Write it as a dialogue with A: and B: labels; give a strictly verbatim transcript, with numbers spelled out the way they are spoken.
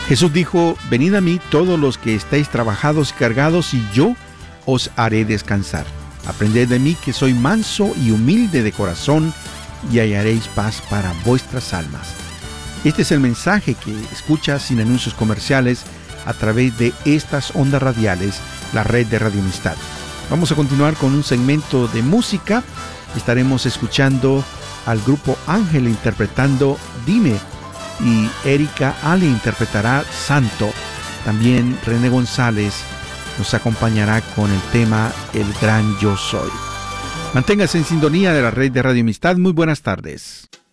A: Jesús dijo: venid a mí todos los que estáis trabajados y cargados, y yo os haré descansar. Aprended de mí, que soy manso y humilde de corazón, y hallaréis paz para vuestras almas. Este es el mensaje que escuchas sin anuncios comerciales a través de estas ondas radiales, la red de Radio Amistad. Vamos a continuar con un segmento de música. Estaremos escuchando al grupo Ángel interpretando Dime, y Erika Ale interpretará Santo. También René González nos acompañará con el tema El Gran Yo Soy. Manténgase en sintonía de la red de Radio Amistad. Muy buenas tardes.